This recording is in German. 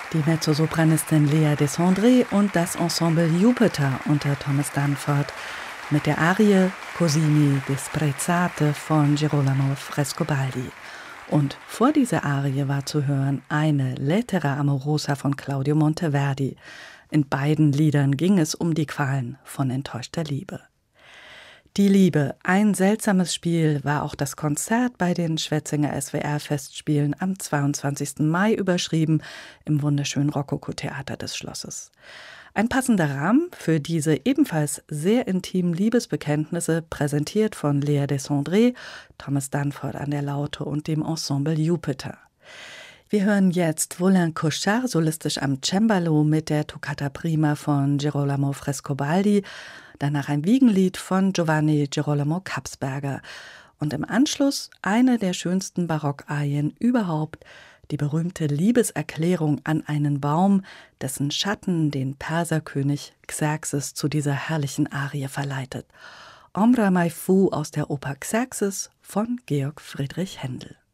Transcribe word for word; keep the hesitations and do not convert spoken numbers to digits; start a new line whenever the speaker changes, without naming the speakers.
Die Mezzosopranistin Lea Desandré und das Ensemble Jupiter unter Thomas Danforth mit der Arie Così disprezzate von Girolamo Frescobaldi. Und vor dieser Arie war zu hören eine Lettera Amorosa von Claudio Monteverdi. In beiden Liedern ging es um die Qualen von enttäuschter Liebe. Die Liebe, ein seltsames Spiel, war auch das Konzert bei den Schwetzinger S W R-Festspielen am zweiundzwanzigsten Mai überschrieben im wunderschönen Rokoko-Theater des Schlosses. Ein passender Rahmen für diese ebenfalls sehr intimen Liebesbekenntnisse, präsentiert von Lea Desandré, Thomas Danforth an der Laute und dem Ensemble Jupiter. Wir hören jetzt Volin Cochard solistisch am Cembalo mit der Toccata Prima von Girolamo Frescobaldi, danach ein Wiegenlied von Giovanni Girolamo Kapsberger und im Anschluss eine der schönsten Barockarien überhaupt, die berühmte Liebeserklärung an einen Baum, dessen Schatten den Perserkönig Xerxes zu dieser herrlichen Arie verleitet. Ombra mai fu aus der Oper Xerxes von Georg Friedrich Händel.